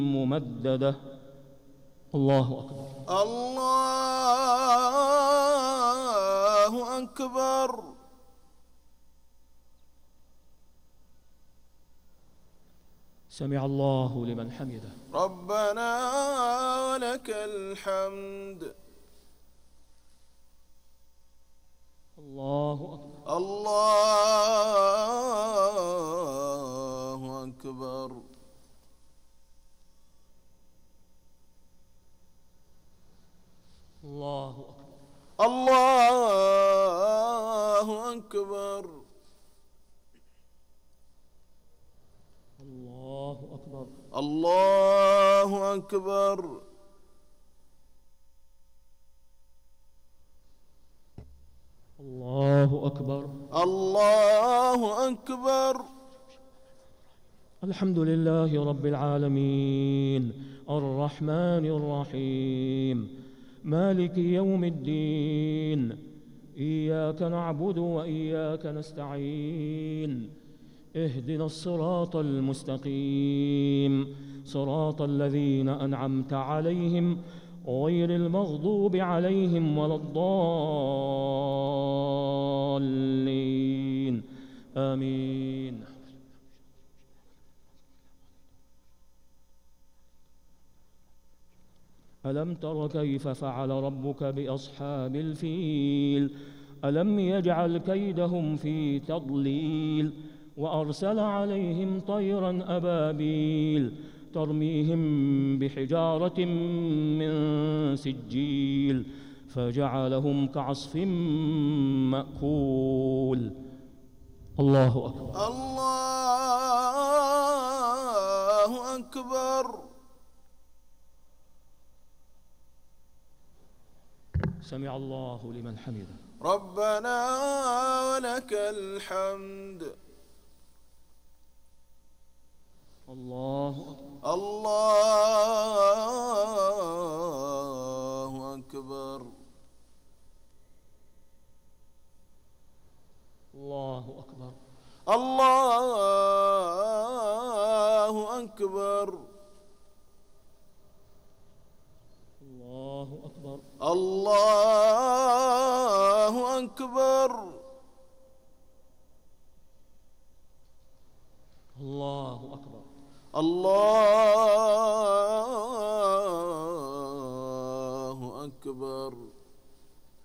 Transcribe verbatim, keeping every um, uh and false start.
ممددة. الله أكبر. الله أكبر. سمع الله لمن حمده. ربنا ولك الحمد. الله أكبر. الله أكبر. الله أكبر. الله أكبر. الله أكبر. الله أكبر. الله أكبر. الله أكبر. الحمد لله رب العالمين الرحمن الرحيم مالك يوم الدين، إياك نعبد وإياك نستعين، اهدنا الصراط المستقيم، صراط الذين أنعمت عليهم غير المغضوب عليهم ولا الضالين، آمين. ألم تر كيف فعل ربك بأصحاب الفيل؟ ألم يجعل كيدهم في تضليل، وأرسل عليهم طيرا أبابيل ترميهم بحجارة من سجيل فجعلهم كعصف مأكول. الله أكبر. الله أكبر. سمع الله لمن حمده. ربنا ولك الحمد. الله أكبر. الله أكبر. الله أكبر. الله أكبر. الله أكبر. الله أكبر. الله أكبر. الله